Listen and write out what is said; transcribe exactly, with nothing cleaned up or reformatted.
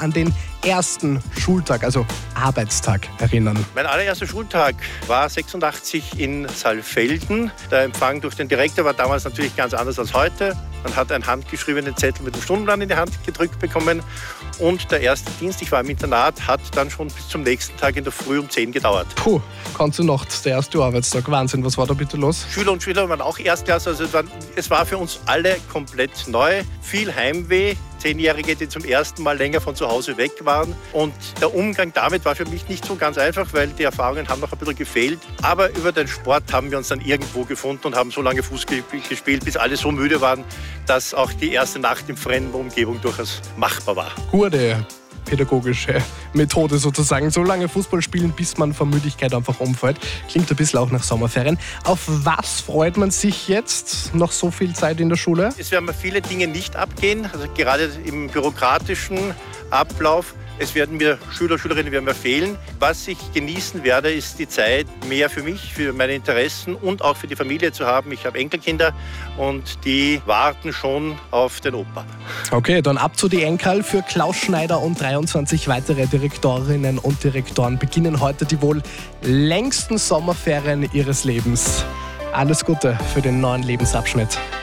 an den ersten Schultag, also Arbeitstag, erinnern? Mein allererster Schultag war sechsundachtzig in Saalfelden. Der Empfang durch den Direktor war damals natürlich ganz anders als heute. Man hat einen handgeschriebenen Zettel mit dem Stundenplan in die Hand gedrückt bekommen. Und der erste Dienst, ich war im Internat, hat dann schon bis zum nächsten Tag in der Früh um zehn gedauert. Puh, kannst du noch, der erste Arbeitstag. Wahnsinn, was war da bitte los? Schüler und Schüler waren auch Erstklasse, also es war, es war für uns alle komplett neu. Viel Heimweh, Zehnjährige, die zum ersten Mal länger von zu Hause weg waren. Und der Umgang damit war für mich nicht so ganz einfach, weil die Erfahrungen haben noch ein bisschen gefehlt. Aber über den Sport haben wir uns dann irgendwo gefunden und haben so lange Fußball gespielt, bis alle so müde waren, dass auch die erste Nacht in fremder Umgebung durchaus machbar war. Gute pädagogische Methode sozusagen. So lange Fußball spielen, bis man vor Müdigkeit einfach umfällt. Klingt ein bisschen auch nach Sommerferien. Auf was freut man sich jetzt noch so viel Zeit in der Schule? Es werden viele Dinge nicht abgehen, also gerade im bürokratischen Ablauf. Es werden mir Schüler, Schülerinnen werden mir fehlen. Was ich genießen werde, ist die Zeit mehr für mich, für meine Interessen und auch für die Familie zu haben. Ich habe Enkelkinder und die warten schon auf den Opa. Okay, dann ab zu die Enkel. Für Klaus Schneider und dreiundzwanzig weitere Direktorinnen und Direktoren beginnen heute die wohl längsten Sommerferien ihres Lebens. Alles Gute für den neuen Lebensabschnitt.